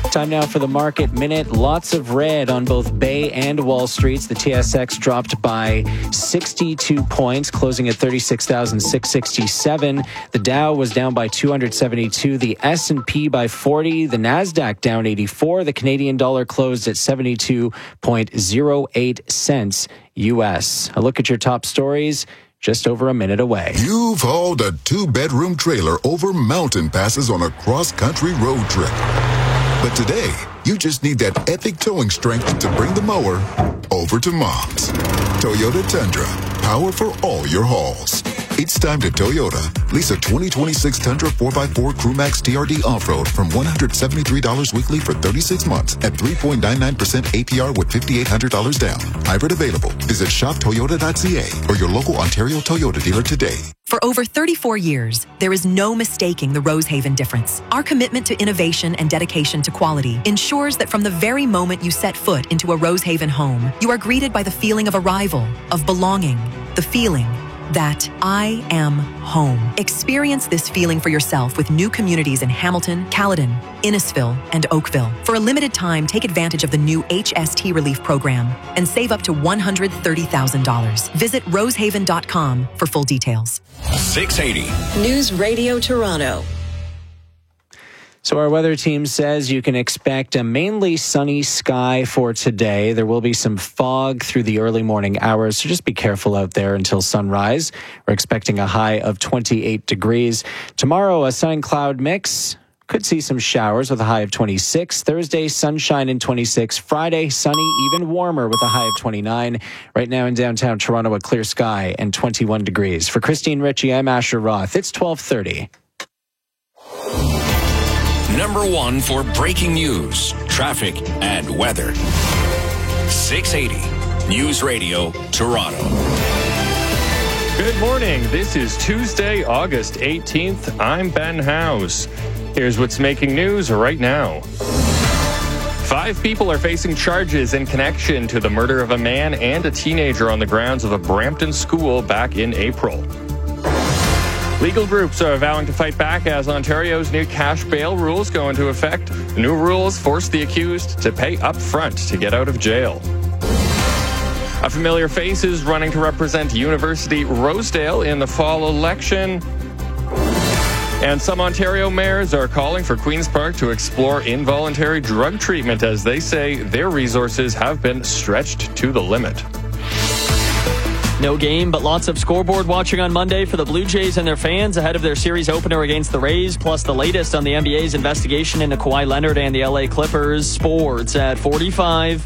Time now for the Market Minute. Lots of red on both Bay and Wall Streets. The TSX dropped by 62 points, closing at 36,667. The Dow was down by 272. The S&P by 40. The Nasdaq down 84. The Canadian dollar closed at 72.08 cents U.S. A look at your top stories just over a minute away. You've hauled a 2-bedroom trailer over mountain passes on a cross-country road trip. But today, you just need that epic towing strength to bring the mower over to Mom's. Toyota Tundra, power for all your hauls. It's time to Toyota. Lease a 2026 Tundra 4x4 Crewmax TRD Off-Road from $173 weekly for 36 months at 3.99% APR with $5,800 down. Hybrid available. Visit shoptoyota.ca or your local Ontario Toyota dealer today. For over 34 years, there is no mistaking the Rosehaven difference. Our commitment to innovation and dedication to quality ensures that from the very moment you set foot into a Rosehaven home, you are greeted by the feeling of arrival, of belonging, the feeling that I am home. Experience this feeling for yourself with new communities in Hamilton, Caledon, Innisfil, and Oakville. For a limited time, take advantage of the new HST Relief Program and save up to $130,000. Visit rosehaven.com for full details. 680 News Radio Toronto. So our weather team says you can expect a mainly sunny sky for today. There will be some fog through the early morning hours, so just be careful out there until sunrise. We're expecting a high of 28 degrees. Tomorrow, a sun and cloud mix. Could see some showers with a high of 26. Thursday, sunshine and 26. Friday, sunny, even warmer with a high of 29. Right now in downtown Toronto, a clear sky and 21 degrees. For Christine Ritchie, I'm Asher Roth. It's 12:30. Number one for breaking news, traffic, and weather. 680 News Radio Toronto. Good morning. This is Tuesday, August 18th. I'm Ben House. Here's what's making news right now. 5 people are facing charges in connection to the murder of a man and a teenager on the grounds of a Brampton school back in April. Legal groups are vowing to fight back as Ontario's new cash bail rules go into effect. The new rules force the accused to pay up front to get out of jail. A familiar face is running to represent University Rosedale in the fall election. And some Ontario mayors are calling for Queen's Park to explore involuntary drug treatment as they say their resources have been stretched to the limit. No game, but lots of scoreboard watching on Monday for the Blue Jays and their fans ahead of their series opener against the Rays, plus the latest on the NBA's investigation into Kawhi Leonard and the LA Clippers. Sports at 45.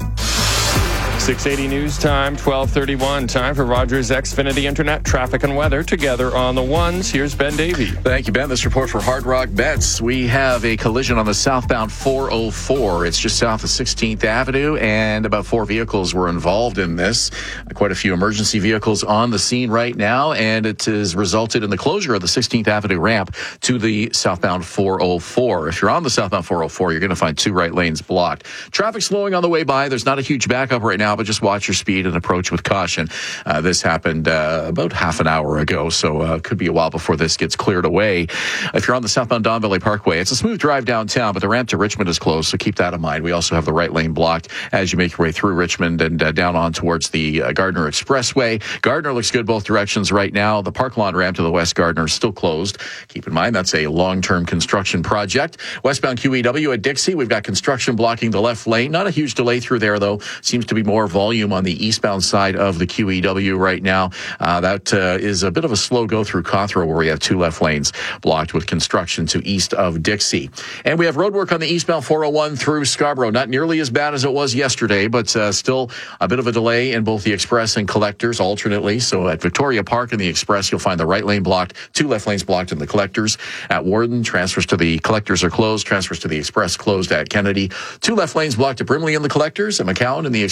680 News Time, 12:31. Time for Rogers Xfinity Internet traffic and weather together on the ones. Here's Ben Davey. Thank you, Ben. This report for Hard Rock Bets. We have a collision on the southbound 404. It's just south of 16th Avenue, and about 4 vehicles were involved in this. Quite a few emergency vehicles on the scene right now, and it has resulted in the closure of the 16th Avenue ramp to the southbound 404. If you're on the southbound 404, you're going to find 2 right lanes blocked. Traffic slowing on the way by. There's not a huge backup right now, but just watch your speed and approach with caution. This happened about half an hour ago, so it could be a while before this gets cleared away. If you're on the southbound Don Valley Parkway, it's a smooth drive downtown, but the ramp to Richmond is closed, so keep that in mind. We also have the right lane blocked as you make your way through Richmond and down on towards the Gardner Expressway. Gardner looks good both directions right now. The Park Lawn ramp to the West Gardner is still closed. Keep in mind, that's a long-term construction project. Westbound QEW at Dixie, we've got construction blocking the left lane. Not a huge delay through there, though. Seems to be more volume on the eastbound side of the QEW right now. That is a bit of a slow go through Cawthra, where we have 2 left lanes blocked with construction to east of Dixie. And we have roadwork on the eastbound 401 through Scarborough. Not nearly as bad as it was yesterday, but still a bit of a delay in both the Express and Collectors alternately. So at Victoria Park in the Express, you'll find the right lane blocked, 2 left lanes blocked in the Collectors. At Warden, transfers to the Collectors are closed. Transfers to the Express closed at Kennedy. 2 left lanes blocked at Brimley in the Collectors. At McCowan in the Express,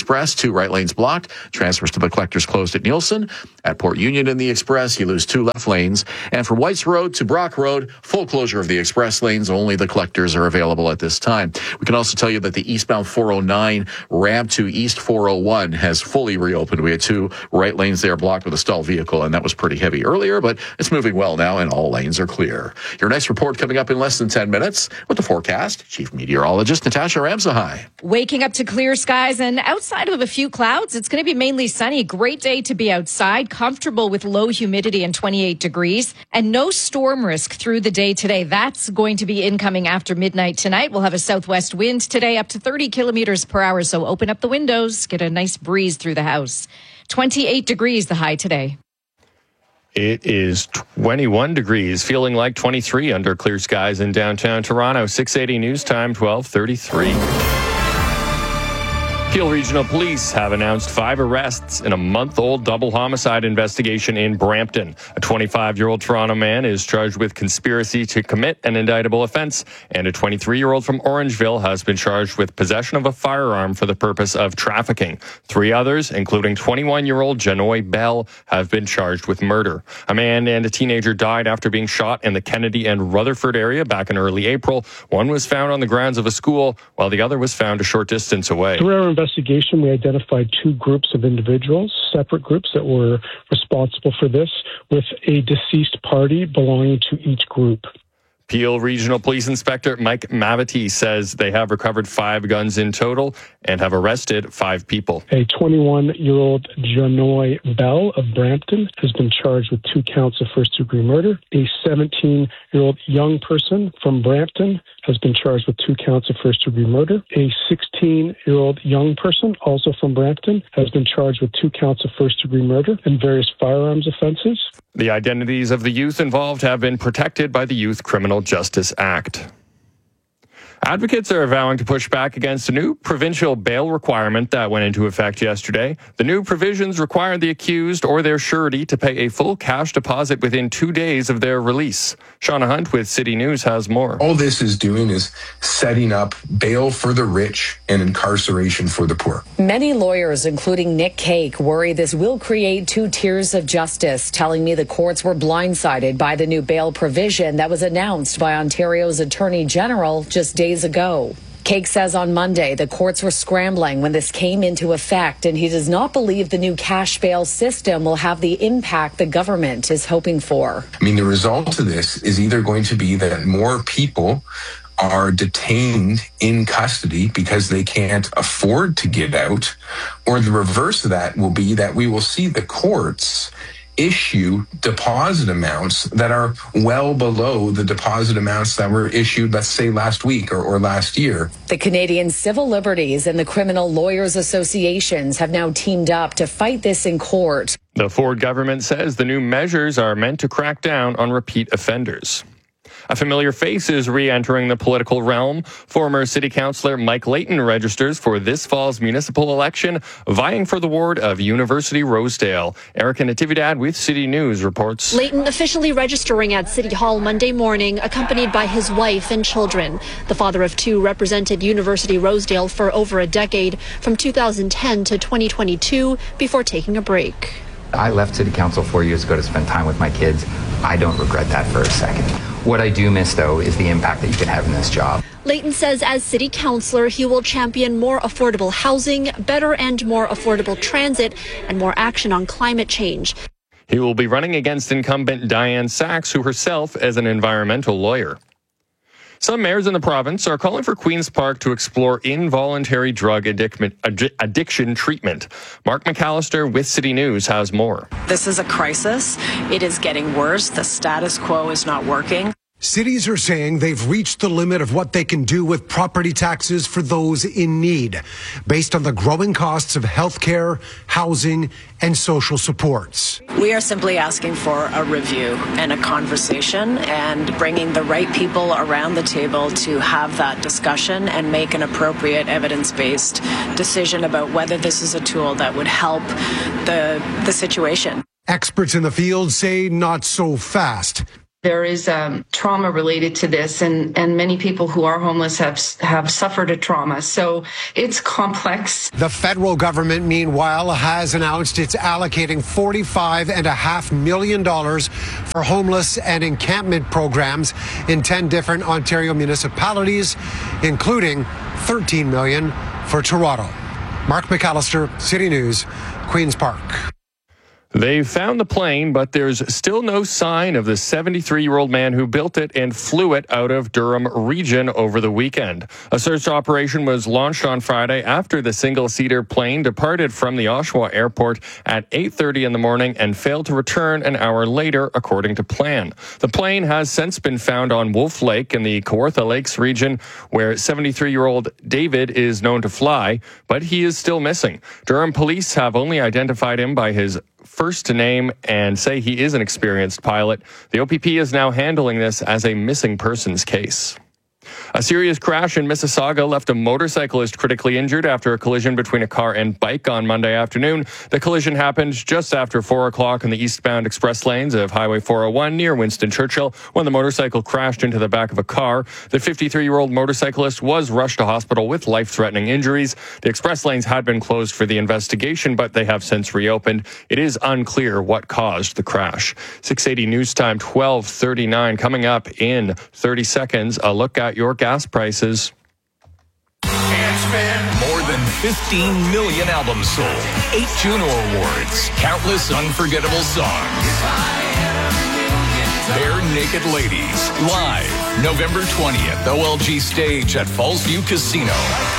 2 right lanes blocked. Transfers to the collectors closed at Nielsen. At Port Union in the Express, you lose 2 left lanes. And from Whites Road to Brock Road, full closure of the express lanes. Only the collectors are available at this time. We can also tell you that the eastbound 409 ramp to East 401 has fully reopened. We had 2 right lanes there blocked with a stalled vehicle, and that was pretty heavy earlier, but it's moving well now, and all lanes are clear. Your next report coming up in less than 10 minutes with the forecast. Chief Meteorologist Natasha Ramsahai. Waking up to clear skies and outside of a few clouds, it's going to be mainly sunny. Great day to be outside, comfortable with low humidity and 28 degrees, and no storm risk through the day today. That's going to be incoming after midnight tonight. We'll have a southwest wind today up to 30 kilometers per hour, so open up the windows, get a nice breeze through the house. 28 degrees the high today. It is 21 degrees, feeling like 23 under clear skies in downtown Toronto. 680 News Time, 12:33. Peel Regional Police have announced 5 arrests in a month-old double homicide investigation in Brampton. A 25-year-old Toronto man is charged with conspiracy to commit an indictable offense, and a 23-year-old from Orangeville has been charged with possession of a firearm for the purpose of trafficking. 3 others, including 21-year-old Janoy Bell, have been charged with murder. A man and a teenager died after being shot in the Kennedy and Rutherford area back in early April. One was found on the grounds of a school, while the other was found a short distance away. Investigation, we identified 2 groups of individuals, separate groups that were responsible for this, with a deceased party belonging to each group. Peel Regional Police Inspector Mike Mavity says they have recovered 5 guns in total and have arrested 5 people. A 21-year-old Janoy Bell of Brampton has been charged with 2 counts of first-degree murder. A 17-year-old young person from Brampton has been charged with 2 counts of first-degree murder. A 16-year-old young person, also from Brampton, has been charged with 2 counts of first-degree murder and various firearms offenses. The identities of the youth involved have been protected by the Youth Criminal Justice Act. Advocates are vowing to push back against a new provincial bail requirement that went into effect yesterday. The new provisions require the accused or their surety to pay a full cash deposit within 2 days of their release. Shauna Hunt with City News has more. All this is doing is setting up bail for the rich and incarceration for the poor. Many lawyers, including Nick Cake, worry this will create 2 tiers of justice, telling me the courts were blindsided by the new bail provision that was announced by Ontario's Attorney General just days ago. Cake says on Monday the courts were scrambling when this came into effect, and he does not believe the new cash bail system will have the impact the government is hoping for. I mean, the result of this is either going to be that more people are detained in custody because they can't afford to get out, or the reverse of that will be that we will see the courts issue deposit amounts that are well below the deposit amounts that were issued, let's say, last week or last year. The Canadian Civil Liberties and the Criminal Lawyers Associations have now teamed up to fight this in court. The Ford government says the new measures are meant to crack down on repeat offenders. A familiar face is re-entering the political realm. Former City Councillor Mike Layton registers for this fall's municipal election, vying for the ward of University Rosedale. Erica Natividad with City News reports. Layton officially registering at City Hall Monday morning, accompanied by his wife and children. The father of 2 represented University Rosedale for over a decade, from 2010 to 2022, before taking a break. I left City Council 4 years ago to spend time with my kids. I don't regret that for a second. What I do miss, though, is the impact that you can have in this job. Layton says as city councillor, he will champion more affordable housing, better and more affordable transit, and more action on climate change. He will be running against incumbent Diane Sachs, who herself is an environmental lawyer. Some mayors in the province are calling for Queen's Park to explore involuntary drug addiction treatment. Mark McAllister with City News has more. This is a crisis. It is getting worse. The status quo is not working. Cities are saying they've reached the limit of what they can do with property taxes for those in need, based on the growing costs of healthcare, housing, and social supports. We are simply asking for a review and a conversation and bringing the right people around the table to have that discussion and make an appropriate evidence-based decision about whether this is a tool that would help the situation. Experts in the field say not so fast. There is trauma related to this, and many people who are homeless have suffered a trauma. So it's complex. The federal government, meanwhile, has announced it's allocating $45.5 million for homeless and encampment programs in 10 different Ontario municipalities, including $13 million for Toronto. Mark McAllister, City News, Queen's Park. They found the plane, but there's still no sign of the 73-year-old man who built it and flew it out of Durham region over the weekend. A search operation was launched on Friday after the single-seater plane departed from the Oshawa airport at 8:30 in the morning and failed to return an hour later, according to plan. The plane has since been found on Wolf Lake in the Kawartha Lakes region, where 73-year-old David is known to fly, but he is still missing. Durham police have only identified him by his first name and say he is an experienced pilot. The OPP is now handling this as a missing persons case. A serious crash in Mississauga left a motorcyclist critically injured after a collision between a car and bike on Monday afternoon. The collision happened just after 4 o'clock in the eastbound express lanes of Highway 401 near Winston Churchill when the motorcycle crashed into the back of a car. The 53-year-old motorcyclist was rushed to hospital with life-threatening injuries. The express lanes had been closed for the investigation, but they have since reopened. It is unclear what caused the crash. 680 News Time, 12:39. Coming up in 30 seconds, a look at your gas prices. More than 15 million albums sold, 8 Juno Awards, countless unforgettable songs. Bare Naked Ladies, live, November 20th, OLG Stage at Fallsview Casino.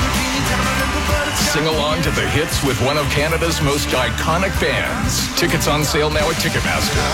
Sing along to the hits with one of Canada's most iconic bands. Tickets on sale now at Ticketmaster.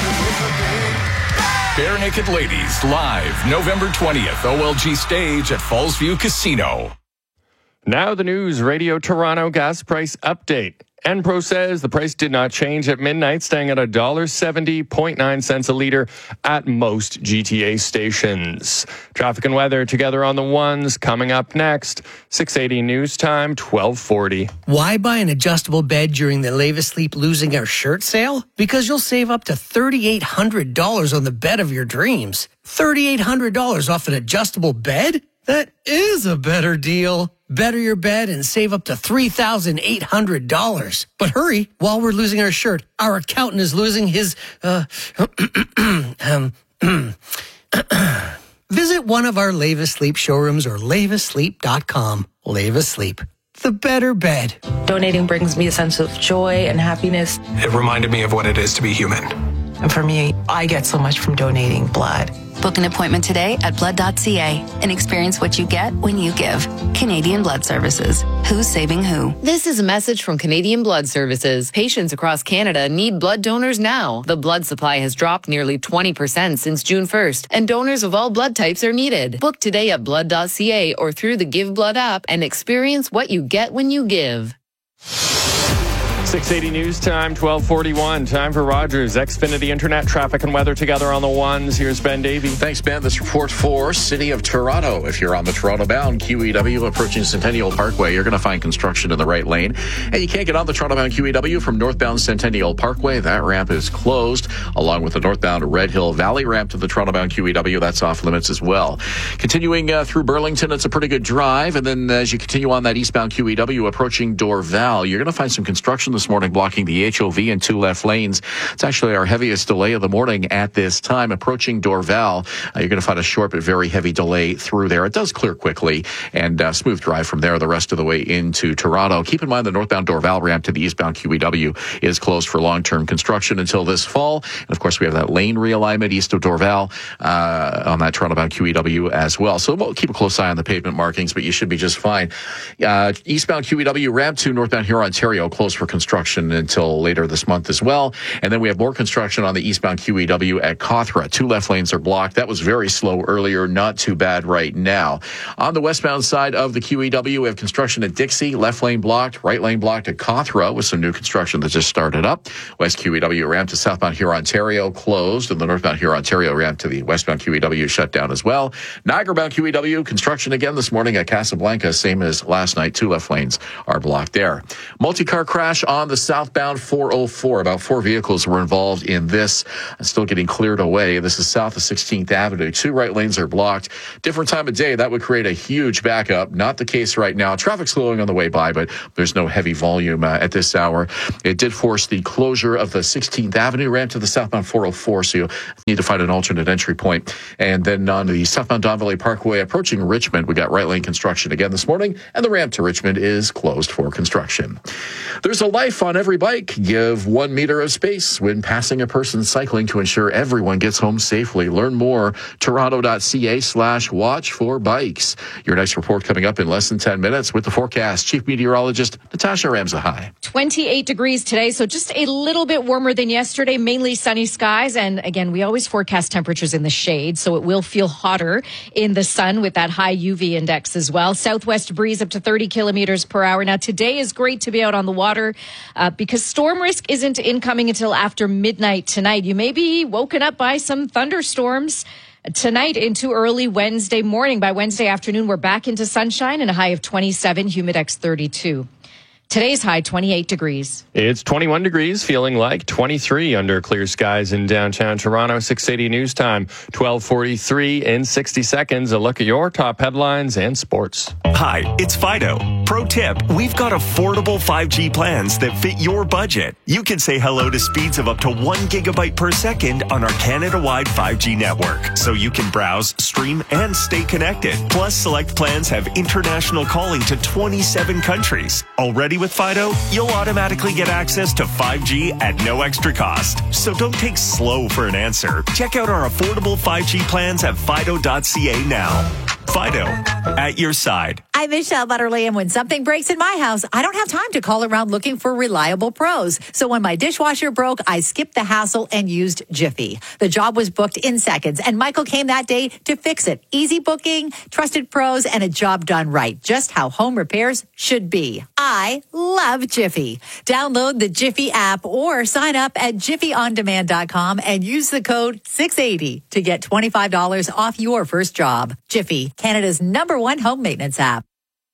Bare Naked Ladies, live, November 20th, OLG Stage at Fallsview Casino. Now the news, Radio Toronto gas price update. Enpro says the price did not change at midnight, staying at $1.70.9 a liter at most GTA stations. Traffic and weather together on the ones coming up next. 680 News Time, 1240. Why buy an adjustable bed during the Lave Asleep Losing Our Shirt sale? Because you'll save up to $3,800 on the bed of your dreams. $3,800 off an adjustable bed? That is a better deal. Better your bed and save up to $3,800. But hurry, while we're losing our shirt, our accountant is losing his, Visit one of our Lave Asleep showrooms or laveasleep.com. Lave Asleep, the better bed. Donating brings me a sense of joy and happiness. It reminded me of what it is to be human. And for me, I get so much from donating blood. Book an appointment today at blood.ca and experience what you get when you give. Canadian Blood Services. Who's saving who? This is a message from Canadian Blood Services. Patients across Canada need blood donors now. The blood supply has dropped nearly 20% since June 1st, and donors of all blood types are needed. Book today at blood.ca or through the Give Blood app and experience what you get when you give. 680 News Time, 1241. Time for Rogers Xfinity Internet, traffic and weather together on the ones. Here's Ben Davey. Thanks, Ben. This report for City of Toronto. If you're on the Toronto-bound QEW approaching Centennial Parkway, you're going to find construction in the right lane. And you can't get on the Toronto-bound QEW from northbound Centennial Parkway. That ramp is closed, along with the northbound Red Hill Valley ramp to the Toronto-bound QEW. That's off limits as well. Continuing through Burlington, it's a pretty good drive. And then as you continue on that eastbound QEW approaching Dorval, you're going to find some construction this morning blocking the HOV in 2 left lanes. It's actually our heaviest delay of the morning at this time. Approaching Dorval, you're going to find a short but very heavy delay through there. It does clear quickly and smooth drive from there the rest of the way into Toronto. Keep in mind the northbound Dorval ramp to the eastbound QEW is closed for long-term construction until this fall. And of course, we have that lane realignment east of Dorval on that Toronto-bound QEW as well. So we'll keep a close eye on the pavement markings, but you should be just fine. Eastbound QEW ramp to northbound Huron, Ontario closed for construction until later this month as well. And then we have more construction on the eastbound QEW at Cawthra. 2 left lanes are blocked. That was very slow earlier, not too bad right now. On the westbound side of the QEW, we have construction at Dixie. Left lane blocked, right lane blocked at Cawthra with some new construction that just started up. West QEW ramp to southbound Huron, Ontario closed, and the northbound Huron, Ontario ramp to the westbound QEW shut down as well. Niagara-bound QEW construction again this morning at Casablanca, same as last night. 2 left lanes are blocked there. Multi-car crash on on the southbound 404. About 4 vehicles were involved in this. Still getting cleared away. This is south of 16th Avenue. 2 right lanes are blocked. Different time of day, that would create a huge backup. Not the case right now. Traffic slowing on the way by, but there's no heavy volume at this hour. It did force the closure of the 16th Avenue ramp to the southbound 404, so you need to find an alternate entry point. And then on the southbound Don Valley Parkway approaching Richmond, we got right lane construction again this morning, and the ramp to Richmond is closed for construction. There's a life on every bike. Give 1 meter of space when passing a person cycling to ensure everyone gets home safely. Learn more, toronto.ca/watch for bikes. Your next report coming up in less than 10 minutes with the forecast. Chief Meteorologist Natasha Ramsahai. 28 degrees today, so just a little bit warmer than yesterday, mainly sunny skies. And again, we always forecast temperatures in the shade, so it will feel hotter in the sun with that high UV index as well. Southwest breeze up to 30 kilometers per hour. Now, today is great to be out on the water because storm risk isn't incoming until after midnight tonight. You may be woken up by some thunderstorms tonight into early Wednesday morning. By Wednesday afternoon, we're back into sunshine and a high of 27, humidex 32. Today's high, 28 degrees. It's 21 degrees, feeling like 23 under clear skies in downtown Toronto. 680 news time, 12:43 in 60 seconds. A look at your top headlines and sports. Hi, it's Fido. Pro tip, we've got affordable 5G plans that fit your budget. You can say hello to speeds of up to 1 gigabyte per second on our Canada-wide 5G network, so you can browse, stream, and stay connected. Plus, select plans have international calling to 27 countries. Already with Fido, you'll automatically get access to 5G at no extra cost. So don't take slow for an answer. Check out our affordable 5G plans at fido.ca now. Fido, at your side. I'm Michelle Butterly, and when something breaks in my house, I don't have time to call around looking for reliable pros. So when my dishwasher broke, I skipped the hassle and used Jiffy. The job was booked in seconds, and Michael came that day to fix it. Easy booking, trusted pros, and a job done right. Just how home repairs should be. I love Jiffy. Download the Jiffy app or sign up at jiffyondemand.com and use the code 680 to get $25 off your first job. Jiffy, Canada's #1 home maintenance app.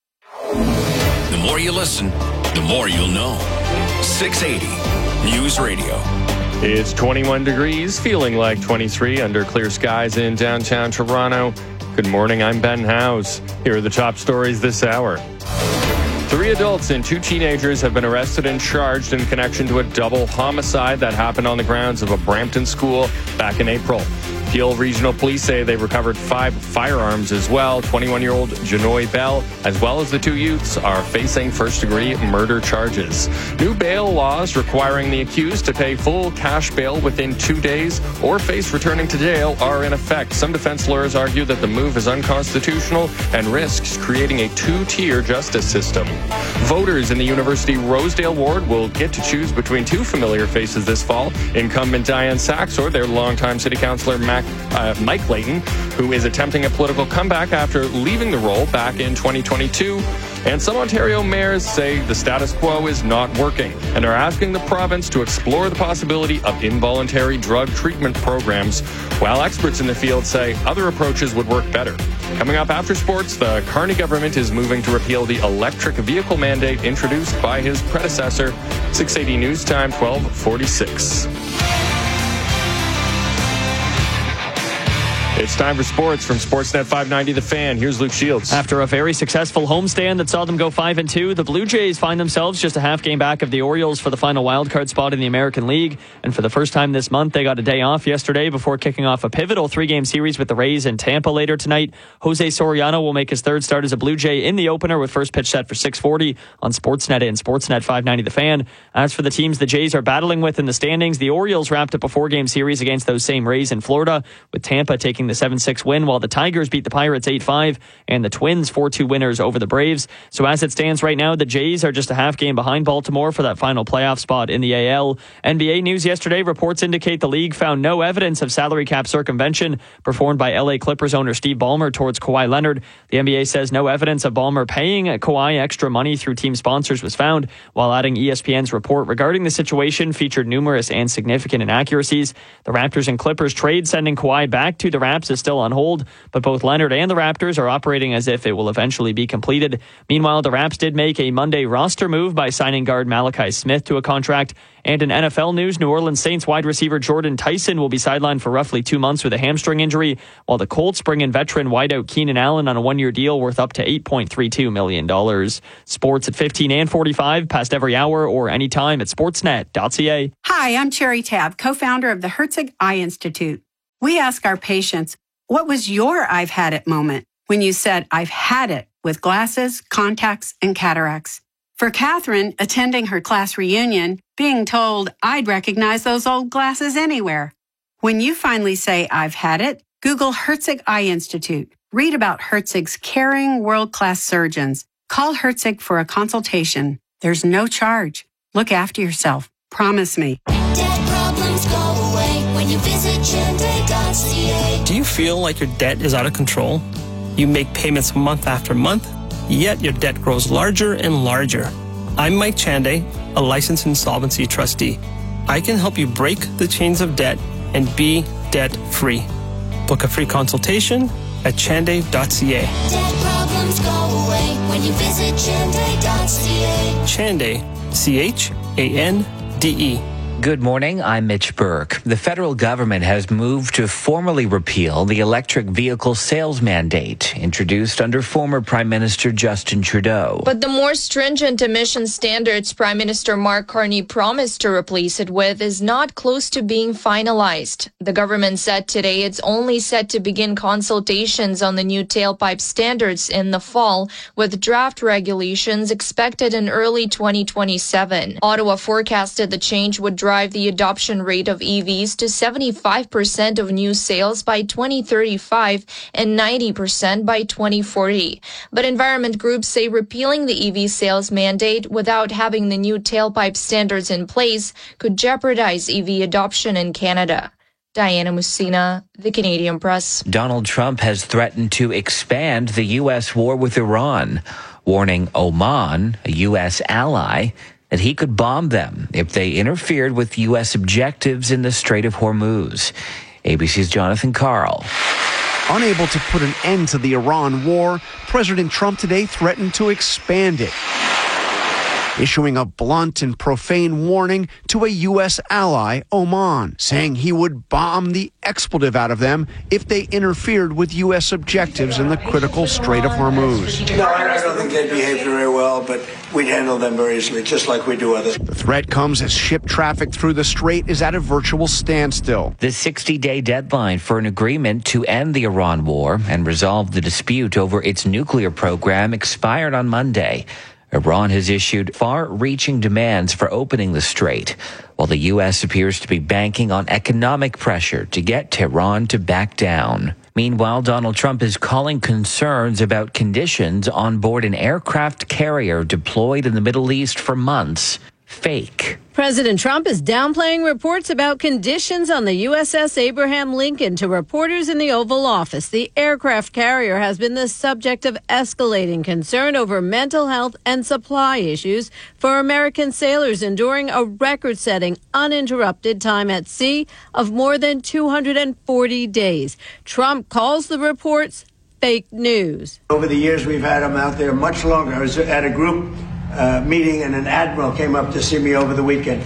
The more you listen, the more you'll know. 680 News Radio. It's 21 degrees, feeling like 23 under clear skies in downtown Toronto. Good morning, I'm Ben Howes. Here are the top stories this hour. 3 adults and 2 teenagers have been arrested and charged in connection to a double homicide that happened on the grounds of a Brampton school back in April. Peel Regional Police say they recovered 5 firearms as well. 21-year-old Janoy Bell, as well as the 2 youths, are facing first-degree murder charges. New bail laws requiring the accused to pay full cash bail within 2 days or face returning to jail are in effect. Some defense lawyers argue that the move is unconstitutional and risks creating a 2-tier justice system. Voters in the University Rosedale ward will get to choose between 2 familiar faces this fall. Incumbent Diane Sachs or their longtime city councillor Mike Layton, who is attempting a political comeback after leaving the role back in 2022. And some Ontario mayors say the status quo is not working and are asking the province to explore the possibility of involuntary drug treatment programs, while experts in the field say other approaches would work better. Coming up after sports, the Carney government is moving to repeal the electric vehicle mandate introduced by his predecessor. 680 News Time, 12:46. It's time for sports from Sportsnet 590 The Fan. Here's Luke Shields. After a very successful homestand that saw them go 5-2, the Blue Jays find themselves just a half game back of the Orioles for the final wildcard spot in the American League. And for the first time this month, they got a day off yesterday before kicking off a pivotal 3-game series with the Rays in Tampa later tonight. Jose Soriano will make his 3rd start as a Blue Jay in the opener with first pitch set for 6:40 on Sportsnet and Sportsnet 590 The Fan. As for the teams the Jays are battling with in the standings, the Orioles wrapped up a 4-game series against those same Rays in Florida, with Tampa taking the 7-6 win, while the Tigers beat the Pirates 8-5 and the Twins 4-2 winners over the Braves. So as it stands right now, the Jays are just a half game behind Baltimore for that final playoff spot in the AL. NBA news yesterday, reports indicate the league found no evidence of salary cap circumvention performed by LA Clippers owner Steve Ballmer towards Kawhi Leonard. The NBA says no evidence of Ballmer paying Kawhi extra money through team sponsors was found, while adding ESPN's report regarding the situation featured numerous and significant inaccuracies. The Raptors and Clippers trade sending Kawhi back to the Raptors Caps is still on hold, but both Leonard and the Raptors are operating as if it will eventually be completed. Meanwhile, the Raps did make a Monday roster move by signing guard Malachi Smith to a contract. And in NFL news, New Orleans Saints wide receiver Jordan Tyson will be sidelined for roughly 2 months with a hamstring injury, while the Colts bring in veteran wideout Keenan Allen on a one-year deal worth up to $8.32 million. Sports at 15 and 45, past every hour or anytime at sportsnet.ca. Hi, I'm Cherry Tabb, co-founder of the Herzig Eye Institute. We ask our patients, what was your I've had it moment when you said, I've had it with glasses, contacts, and cataracts? For Catherine, attending her class reunion, being told I'd recognize those old glasses anywhere. When you finally say I've had it, Google Herzig Eye Institute. Read about Herzig's caring world-class surgeons. Call Herzig for a consultation. There's no charge. Look after yourself. Promise me. Debt problems go away when you visit Chende.ca. Do you feel like your debt is out of control? You make payments month after month, yet your debt grows larger and larger. I'm Mike Chande, a licensed insolvency trustee. I can help you break the chains of debt and be debt-free. Book a free consultation at chande.ca. Debt problems go away when you visit Chende.ca. Chande, C-H-A-N-D-E. Good morning, I'm Mitch Burke. The federal government has moved to formally repeal the electric vehicle sales mandate introduced under former Prime Minister Justin Trudeau. But the more stringent emission standards Prime Minister Mark Carney promised to replace it with is not close to being finalized. The government said today it's only set to begin consultations on the new tailpipe standards in the fall, with draft regulations expected in early 2027. Ottawa forecasted the change would drive the adoption rate of EVs to 75% of new sales by 2035 and 90% by 2040. But environment groups say repealing the EV sales mandate without having the new tailpipe standards in place could jeopardize EV adoption in Canada. Diana Mussina, The Canadian Press. Donald Trump has threatened to expand the U.S. war with Iran, warning Oman, a U.S. ally, that he could bomb them if they interfered with U.S. objectives in the Strait of Hormuz. ABC's Jonathan Karl. Unable to put an end to the Iran war, President Trump today threatened to expand it, issuing a blunt and profane warning to a U.S. ally, Oman, saying he would bomb the expletive out of them if they interfered with U.S. objectives in the critical Strait of Hormuz. No, I don't think they behaved very well, but we'd handle them very easily, just like we do others. The threat comes as ship traffic through the strait is at a virtual standstill. The 60-day deadline for an agreement to end the Iran war and resolve the dispute over its nuclear program expired on Monday. Iran has issued far-reaching demands for opening the strait, while the U.S. appears to be banking on economic pressure to get Tehran to back down. Meanwhile, Donald Trump is calling concerns about conditions on board an aircraft carrier deployed in the Middle East for months fake. President Trump is downplaying reports about conditions on the USS Abraham Lincoln to reporters in the Oval Office. The aircraft carrier has been the subject of escalating concern over mental health and supply issues for American sailors enduring a record-setting, uninterrupted time at sea of more than 240 days. Trump calls the reports fake news. Over the years, we've had them out there much longer. I was at a group meeting, and an admiral came up to see me over the weekend,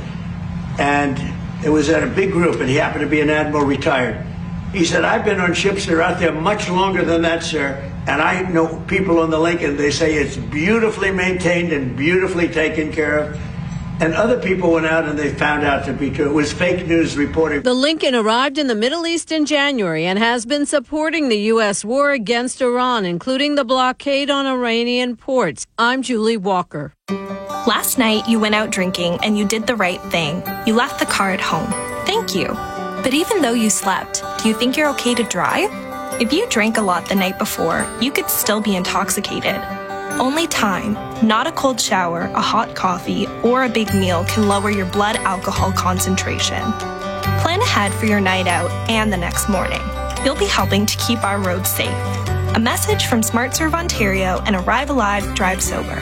and it was at a big group, and he happened to be an admiral retired. He said, I've been on ships that are out there much longer than that, sir, and I know people on the Lincoln, they say it's beautifully maintained and beautifully taken care of. And other people went out and they found out to be true. It was fake news reporting. The Lincoln arrived in the Middle East in January and has been supporting the U.S. war against Iran, including the blockade on Iranian ports. I'm Julie Walker. Last night, you went out drinking and you did the right thing. You left the car at home. Thank you. But even though you slept, do you think you're okay to drive? If you drank a lot the night before, you could still be intoxicated. Only time, not a cold shower, a hot coffee, or a big meal can lower your blood alcohol concentration. Plan ahead for your night out and the next morning. You'll be helping to keep our roads safe. A message from SmartServe Ontario and Arrive Alive, Drive Sober.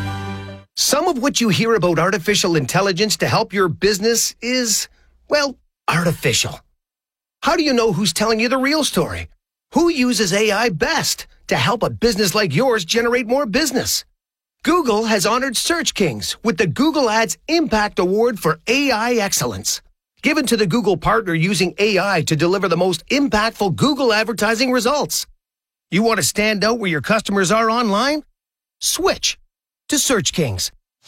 Some of what you hear about artificial intelligence to help your business is, well, artificial. How do you know who's telling you the real story? Who uses AI best to help a business like yours generate more business? Google has honored Search Kings with the Google Ads Impact Award for AI Excellence, given to the Google partner using AI to deliver the most impactful Google advertising results. You want to stand out where your customers are online? Switch to Search Kings.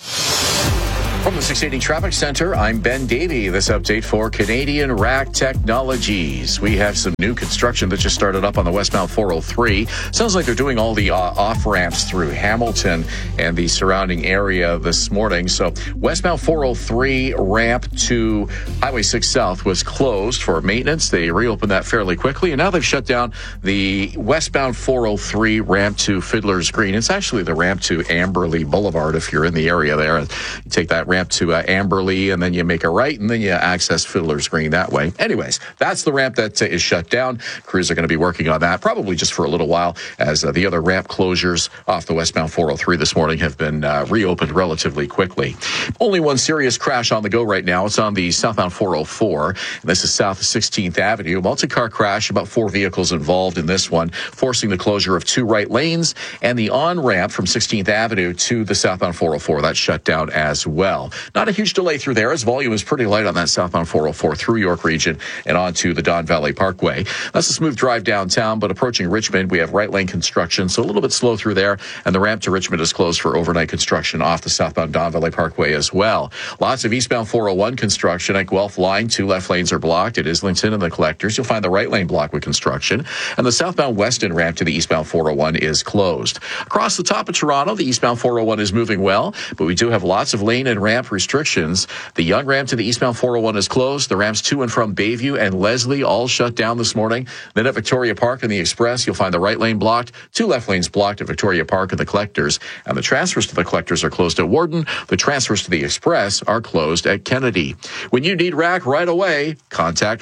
From the 680 Traffic Center, I'm Ben Davey. This update for Canadian Rack Technologies. We have some new construction that just started up on the westbound 403. Sounds like they're doing all the off-ramps through Hamilton and the surrounding area this morning. So westbound 403 ramp to Highway 6 South was closed for maintenance. They reopened that fairly quickly, and now they've shut down the westbound 403 ramp to Fiddler's Green. It's actually the ramp to Amberley Boulevard if you're in the area there. You take that ramp to Amberley, and then you make a right, and then you access Fiddler's Green that way. Anyways, that's the ramp that is shut down. Crews are going to be working on that probably just for a little while, as the other ramp closures off the westbound 403 this morning have been reopened relatively quickly. Only one serious crash on the go right now. It's on the southbound 404. And this is south of 16th Avenue. Multi-car crash, about 4 vehicles involved in this one, forcing the closure of 2 right lanes, and the on-ramp from 16th Avenue to the southbound 404. That's shut down as well. Not a huge delay through there, as volume is pretty light on that southbound 404 through York Region and onto the Don Valley Parkway. That's a smooth drive downtown, but approaching Richmond, we have right lane construction, so a little bit slow through there, and the ramp to Richmond is closed for overnight construction off the southbound Don Valley Parkway as well. Lots of eastbound 401 construction at Guelph Line. 2 left lanes are blocked at Islington and the Collectors. You'll find the right lane blocked with construction, and the southbound Weston ramp to the eastbound 401 is closed. Across the top of Toronto, the eastbound 401 is moving well, but we do have lots of lane and ramp restrictions. The Young ramp to the eastbound 401 is closed. The ramps to and from Bayview and Leslie all shut down this morning. Then at Victoria Park and the Express, you'll find the right lane blocked, 2 left lanes blocked at Victoria Park and the Collectors, and the transfers to the Collectors are closed at Warden. The transfers to the Express are closed at Kennedy. When you need rack right away, contact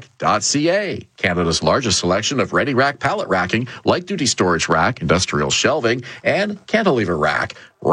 rack.ca. Canada's largest selection of ready rack pallet racking, light duty storage rack, industrial shelving, and cantilever rack.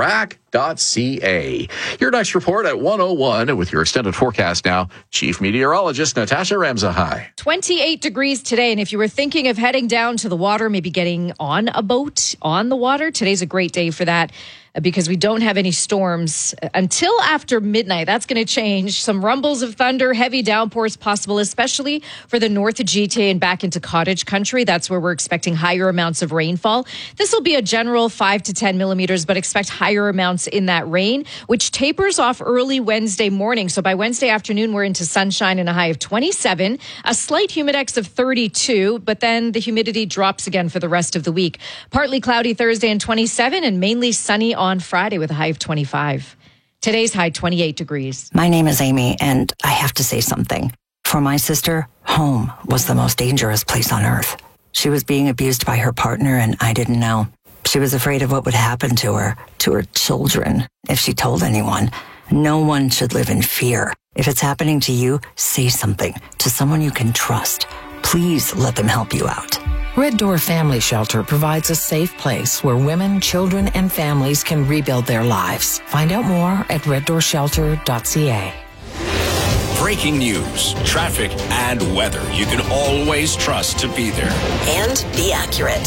Rack.ca. Your next report at 1:01 with your extended forecast now. Chief Meteorologist Natasha Ramzahai. 28 degrees today, and if you were thinking of heading down to the water, maybe getting on a boat on the water, today's a great day for that. Because we don't have any storms until after midnight. That's going to change. Some rumbles of thunder, heavy downpours possible, especially for the north of GTA and back into cottage country. That's where we're expecting higher amounts of rainfall. This will be a general 5 to 10 millimeters, but expect higher amounts in that rain, which tapers off early Wednesday morning. So by Wednesday afternoon, we're into sunshine and a high of 27, a slight humidex of 32, but then the humidity drops again for the rest of the week. Partly cloudy Thursday and 27, and mainly sunny on Friday with a high of 25. Today's high 28 degrees. My name is Amy, and I have to say something. For my sister, home was the most dangerous place on earth. She was being abused by her partner, and I didn't know. She was afraid of what would happen to her children, if she told anyone. No one should live in fear. If it's happening to you, say something to someone you can trust. Please let them help you out. Red Door Family Shelter provides a safe place where women, children, and families can rebuild their lives. Find out more at reddoorshelter.ca. Breaking news, traffic, and weather you can always trust to be there. And be accurate.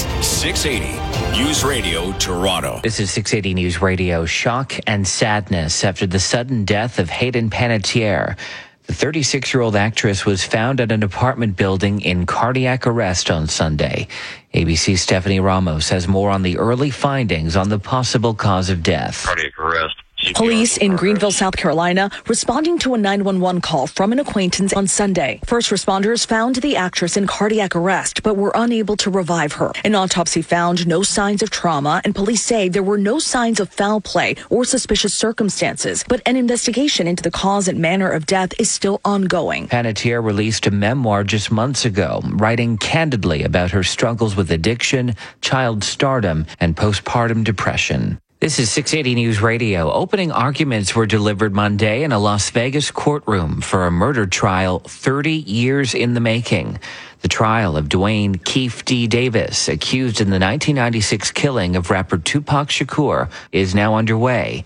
680 News Radio Toronto. This is 680 News Radio. Shock and sadness after the sudden death of Hayden Panettiere. The 36-year-old actress was found at an apartment building in cardiac arrest on Sunday. ABC's Stephanie Ramos has more on the early findings on the possible cause of death. Cardiac arrest. Police in Greenville, South Carolina, responding to a 911 call from an acquaintance on Sunday. First responders found the actress in cardiac arrest, but were unable to revive her. An autopsy found no signs of trauma, and police say there were no signs of foul play or suspicious circumstances. But an investigation into the cause and manner of death is still ongoing. Panettiere released a memoir just months ago, writing candidly about her struggles with addiction, child stardom, and postpartum depression. This is 680 News Radio. Opening arguments were delivered Monday in a Las Vegas courtroom for a murder trial 30 years in the making. The trial of Dwayne Keefe D. Davis, accused in the 1996 killing of rapper Tupac Shakur, is now underway.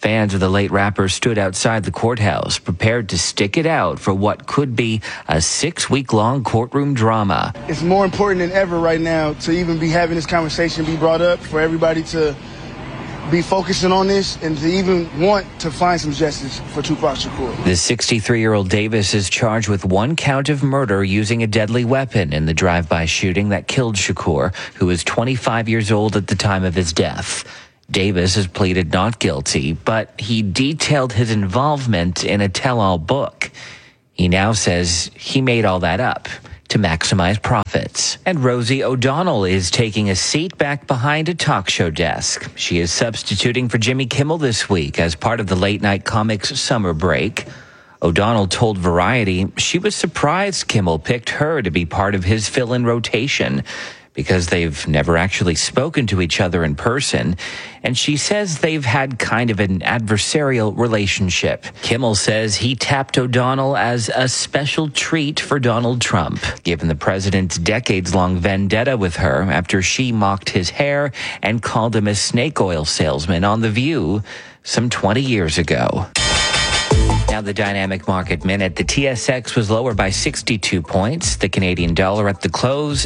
Fans of the late rapper stood outside the courthouse, prepared to stick it out for what could be a 6-week-long courtroom drama. It's more important than ever right now to even be having this conversation be brought up, for everybody to be focusing on this and to even want to find some justice for Tupac Shakur. The 63-year-old Davis is charged with 1 count of murder using a deadly weapon in the drive-by shooting that killed Shakur, who was 25 years old at the time of his death. Davis has pleaded not guilty, but he detailed his involvement in a tell-all book. He now says he made all that up to maximize profits. And Rosie O'Donnell is taking a seat back behind a talk show desk. She is substituting for Jimmy Kimmel this week as part of the late night comics summer break. O'Donnell told Variety she was surprised Kimmel picked her to be part of his fill-in rotation, because they've never actually spoken to each other in person, and she says they've had kind of an adversarial relationship. Kimmel says he tapped O'Donnell as a special treat for Donald Trump, given the president's decades-long vendetta with her after she mocked his hair and called him a snake oil salesman on The View some 20 years ago. Now the dynamic market minute. The TSX was lower by 62 points. The Canadian dollar at the close,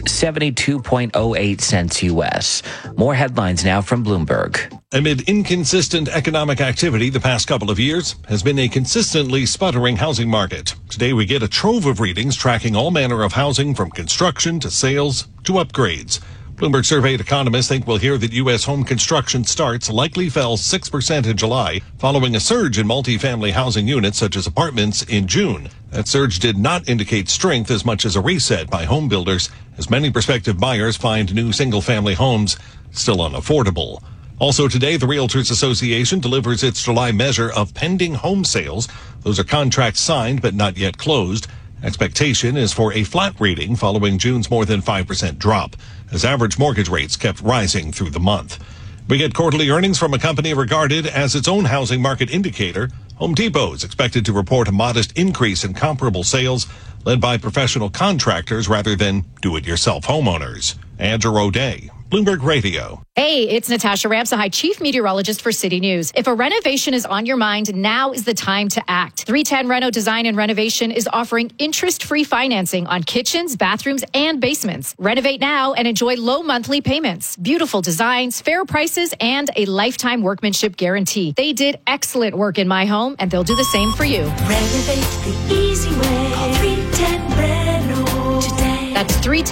72.08 cents U.S. More headlines now from Bloomberg. Amid inconsistent economic activity the past couple of years has been a consistently sputtering housing market. Today we get a trove of readings tracking all manner of housing, from construction to sales to upgrades. Bloomberg surveyed economists think we'll hear that U.S. home construction starts likely fell 6% in July, following a surge in multifamily housing units such as apartments in June. That surge did not indicate strength as much as a reset by home builders, as many prospective buyers find new single-family homes still unaffordable. Also today, the Realtors Association delivers its July measure of pending home sales. Those are contracts signed but not yet closed. Expectation is for a flat reading following June's more than 5% drop, as average mortgage rates kept rising through the month. We get quarterly earnings from a company regarded as its own housing market indicator. Home Depot is expected to report a modest increase in comparable sales, led by professional contractors rather than do-it-yourself homeowners. Andrew O'Day, Bloomberg Radio. Hey, it's Natasha Ramsahai, Chief Meteorologist for City News. If a renovation is on your mind, now is the time to act. 310 Reno Design and Renovation is offering interest-free financing on kitchens, bathrooms, and basements. Renovate now and enjoy low monthly payments, beautiful designs, fair prices, and a lifetime workmanship guarantee. They did excellent work in my home, and they'll do the same for you. Renovate the easy way. Call 310 Reno today. That's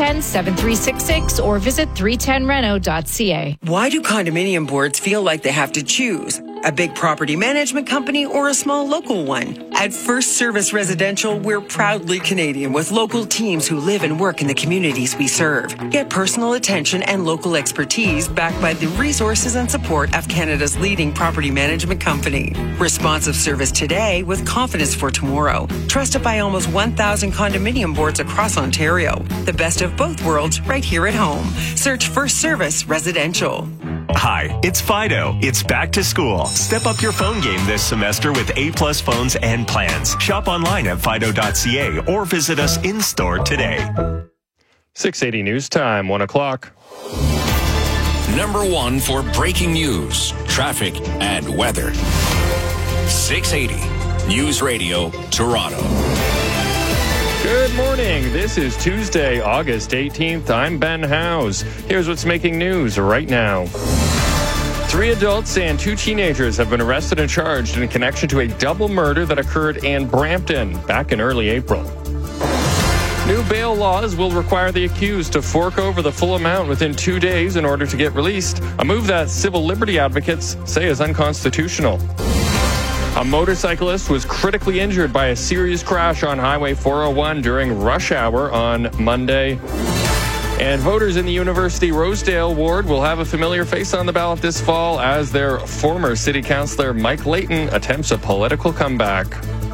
310-7366 or visit 310reno.ca. Why do condominium boards feel like they have to choose? A big property management company or a small local one? At First Service Residential, we're proudly Canadian with local teams who live and work in the communities we serve. Get personal attention and local expertise backed by the resources and support of Canada's leading property management company. Responsive service today with confidence for tomorrow. Trusted by almost 1,000 condominium boards across Ontario. The best of both worlds right here at home. Search First Service Residential. Hi, it's Fido. It's back to school. Step up your phone game this semester with A-plus phones and plans. Shop online at fido.ca or visit us in-store today. 680 News Time, 1 o'clock. Number 1 for breaking news, traffic, and weather. 680 News Radio, Toronto. Good morning. This is Tuesday, August 18th. I'm Ben Howes. Here's what's making news right now. 3 adults and 2 teenagers have been arrested and charged in connection to a double murder that occurred in Brampton back in early April. New bail laws will require the accused to fork over the full amount within 2 days in order to get released, a move that civil liberty advocates say is unconstitutional. A motorcyclist was critically injured by a serious crash on Highway 401 during rush hour on Monday. And voters in the University Rosedale ward will have a familiar face on the ballot this fall as their former city councillor Mike Layton attempts a political comeback.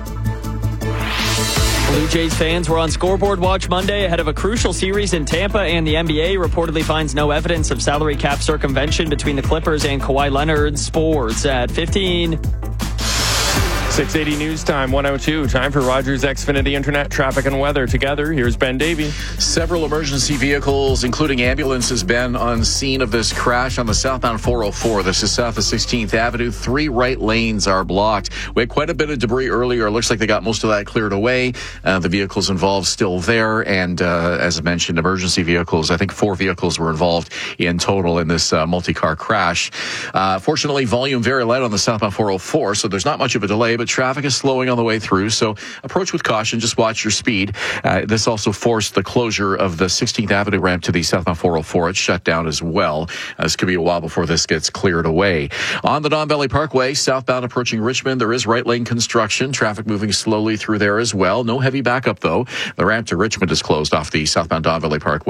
Blue Jays fans were on scoreboard watch Monday ahead of a crucial series in Tampa, and the NBA reportedly finds no evidence of salary cap circumvention between the Clippers and Kawhi Leonard. Sports at 15. 680 News Time, 102. Time for Rogers Xfinity Internet traffic and weather. Together, here's Ben Davey. Several emergency vehicles, including ambulances, been on scene of this crash on the southbound 404. This is south of 16th Avenue. 3 right lanes are blocked. We had quite a bit of debris earlier. It looks like they got most of that cleared away. The vehicles involved still there. And as I mentioned, emergency vehicles, I think 4 vehicles were involved in total in this multi-car crash. Fortunately, volume very light on the southbound 404, so there's not much of a delay, but traffic is slowing on the way through. So approach with caution. Just watch your speed. This also forced the closure of the 16th Avenue ramp to the southbound 404. It's shut down as well. This could be a while before this gets cleared away. On the Don Valley Parkway, southbound approaching Richmond, there is right lane construction. Traffic moving slowly through there as well. No heavy backup, though. The ramp to Richmond is closed off the southbound Don Valley Parkway.